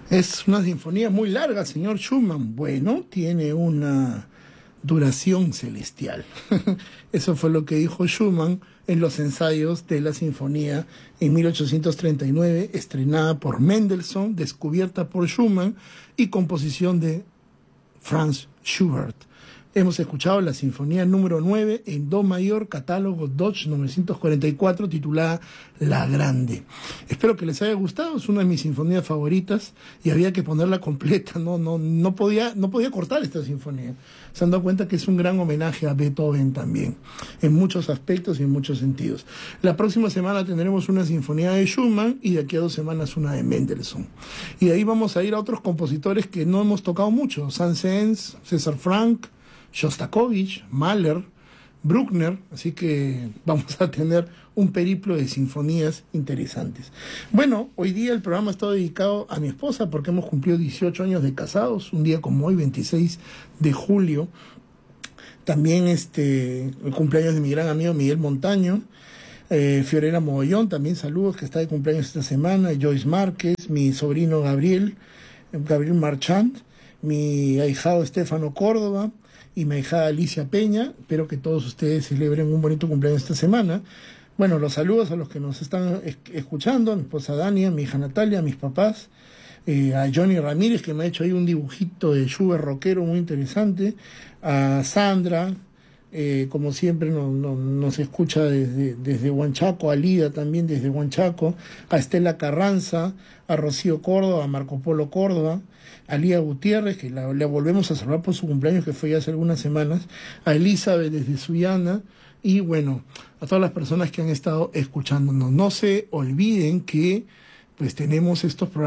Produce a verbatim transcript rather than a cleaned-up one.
Es una sinfonía muy larga, señor Schumann. Bueno, tiene una duración celestial. Eso fue lo que dijo Schumann en los ensayos de la sinfonía en mil ochocientos treinta y nueve, estrenada por Mendelssohn, descubierta por Schumann y composición de Franz Schubert. Hemos escuchado la sinfonía número nueve en do mayor, catálogo Deutsch novecientos cuarenta y cuatro, titulada La Grande. Espero que les haya gustado, es una de mis sinfonías favoritas y había que ponerla completa, no, no, no, podía, no podía cortar esta sinfonía. Se han dado cuenta que es un gran homenaje a Beethoven también, en muchos aspectos y en muchos sentidos. La próxima semana tendremos una sinfonía de Schumann y de aquí a dos semanas una de Mendelssohn. Y de ahí vamos a ir a otros compositores que no hemos tocado mucho, Saint-Saëns, César Franck, Shostakovich, Mahler, Bruckner, así que vamos a tener un periplo de sinfonías interesantes. Bueno, hoy día el programa está dedicado a mi esposa porque hemos cumplido dieciocho años de casados, un día como hoy, veintiséis de julio. También este, el cumpleaños de mi gran amigo Miguel Montaño, eh, Fiorella Mogollón, también saludos, que está de cumpleaños esta semana, Joyce Márquez, mi sobrino Gabriel, Gabriel Marchand, mi ahijado Estefano Córdoba, y mi hija Alicia Peña. Espero que todos ustedes celebren un bonito cumpleaños esta semana. Bueno, los saludos a los que nos están escuchando, a mi esposa Dania, a mi hija Natalia, a mis papás, eh, a Johnny Ramírez, que me ha hecho ahí un dibujito de Schubert rockero muy interesante, a Sandra, eh, como siempre no, no, nos escucha desde, desde Huanchaco, a Lida también desde Huanchaco, a Estela Carranza, a Rocío Córdoba, a Marco Polo Córdoba, a Lía Gutiérrez, que la, la volvemos a saludar por su cumpleaños, que fue ya hace algunas semanas, a Elizabeth desde Sullana, y bueno, a todas las personas que han estado escuchándonos. No se olviden que pues tenemos estos programas